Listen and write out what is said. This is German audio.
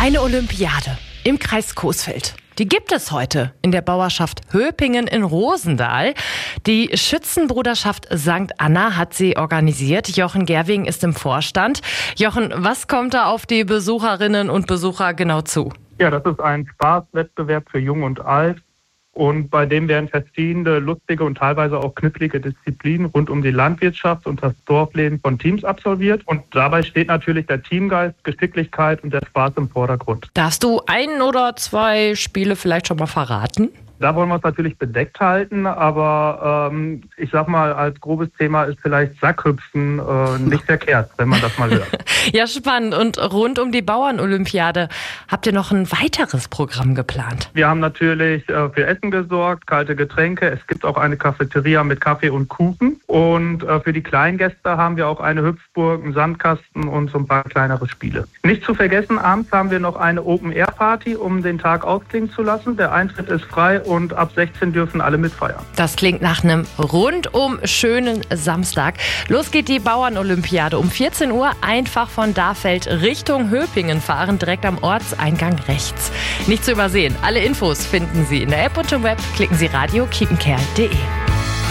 Eine Olympiade im Kreis Coesfeld. Die gibt es heute in der Bauerschaft Höpingen in Rosendahl. Die Schützenbruderschaft St. Anna hat sie organisiert. Jochen Gerwing ist im Vorstand. Jochen, was kommt da auf die Besucherinnen und Besucher genau zu? Ja, das ist ein Spaßwettbewerb für Jung und Alt. Und bei dem werden verschiedene lustige und teilweise auch knifflige Disziplinen rund um die Landwirtschaft und das Dorfleben von Teams absolviert. Und dabei steht natürlich der Teamgeist, Geschicklichkeit und der Spaß im Vordergrund. Darfst du ein oder zwei Spiele vielleicht schon mal verraten? Da wollen wir es natürlich bedeckt halten, aber ich sag mal, als grobes Thema ist vielleicht Sackhüpfen nicht verkehrt, wenn man das mal hört. Ja, spannend. Und rund um die Bauernolympiade habt ihr noch ein weiteres Programm geplant? Wir haben natürlich für Essen gesorgt, kalte Getränke. Es gibt auch eine Cafeteria mit Kaffee und Kuchen. Und für die Kleingäste haben wir auch eine Hüpfburg, einen Sandkasten und so ein paar kleinere Spiele. Nicht zu vergessen, abends haben wir noch eine Open-Air-Party, um den Tag ausklingen zu lassen. Der Eintritt ist frei und ab 16 dürfen alle mitfeiern. Das klingt nach einem rundum schönen Samstag. Los geht die Bauernolympiade um 14 Uhr. Einfach von Dahfeld Richtung Höpingen fahren, direkt am Ortseingang rechts. Nicht zu übersehen, alle Infos finden Sie in der App und im Web. Klicken Sie radio-kiepenkerl.de.